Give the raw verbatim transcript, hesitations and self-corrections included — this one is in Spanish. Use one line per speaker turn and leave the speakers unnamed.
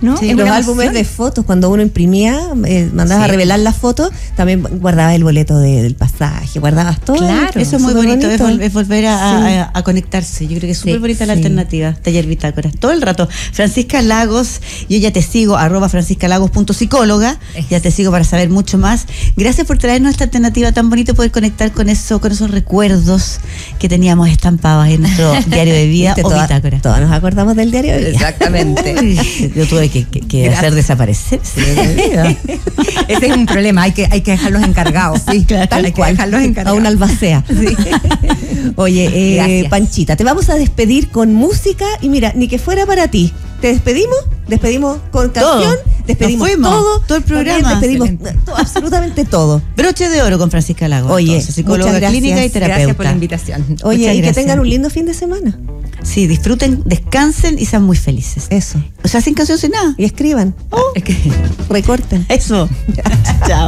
¿no?
Sí,
Es
los
una
álbumes
emoción.
de fotos, cuando uno imprimía, eh, mandabas
Sí.
a revelar las fotos, también guardabas el boleto de, del pasaje, guardabas todo.
Claro,
Eso es muy
súper
bonito, es, vol- es volver a,
Sí.
a- a conectarse. Yo creo que es súper
Sí,
bonita la
sí.
alternativa. Taller Bitácora. Todo el rato. Francisca Lagos, yo ya te sigo, arroba franciscalagos.psicóloga. Ya te sigo para saber mucho más. Gracias por traernos esta alternativa tan bonita, poder conectar con eso, con esos recuerdos que teníamos estampados en nuestro diario de vida
Viste,
o
toda-
bitácora.
Todas nos acordamos del diario de vida.
Exactamente.
Uy, yo tuve que, que- que
Gracias.
hacer desaparecer ese diario de vida.
Ese es un problema, hay que, hay que dejarlos encargados, sí,
Claro,
hay que dejarlos
a
encargados.
una albacea. Oye, eh,
Gracias.
Panchita, te vamos a despedir con música y mira, ni que fuera para ti. ¿Te despedimos? Despedimos con
Todo.
canción, despedimos
Nos fuimos.
todo,
Todo el
también
programa.
despedimos
Excelente.
todo, absolutamente todo.
Broche de oro con Francisca Lagos.
Oye,
entonces, psicóloga
muchas gracias.
clínica y terapeuta.
Gracias por la invitación.
Oye,
Muchas
y que
gracias.
tengan un lindo fin de semana.
Sí, disfruten, descansen y sean muy felices.
Eso.
O sea, sin canción, sin nada.
Y escriban,
Es que-
recorten.
Eso. Chao.